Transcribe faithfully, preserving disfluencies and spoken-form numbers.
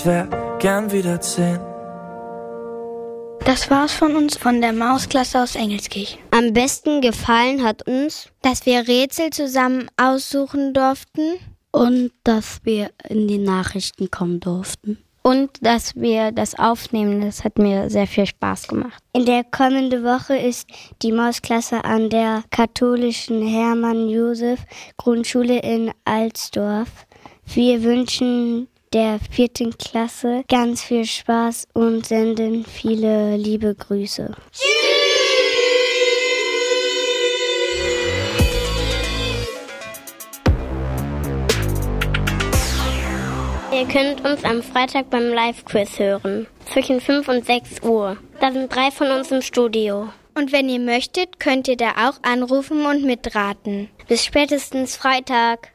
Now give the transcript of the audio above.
Ich wär gern wieder zehn. Das war's von uns, von der Mausklasse aus Engelskirchen. Am besten gefallen hat uns, dass wir Rätsel zusammen aussuchen durften und dass wir in die Nachrichten kommen durften. Und dass wir das aufnehmen, das hat mir sehr viel Spaß gemacht. In der kommenden Woche ist die Mausklasse an der katholischen Hermann-Josef-Grundschule in Alsdorf. Wir wünschen der vierten Klasse ganz viel Spaß und senden viele liebe Grüße. Tschüss! Ihr könnt uns am Freitag beim Live-Quiz hören, zwischen fünf und sechs Uhr. Da sind drei von uns im Studio. Und wenn ihr möchtet, könnt ihr da auch anrufen und mitraten. Bis spätestens Freitag.